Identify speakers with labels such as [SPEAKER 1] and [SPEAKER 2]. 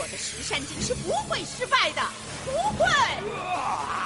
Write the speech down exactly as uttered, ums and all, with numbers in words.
[SPEAKER 1] 我的石山晶是不会失败的，不会。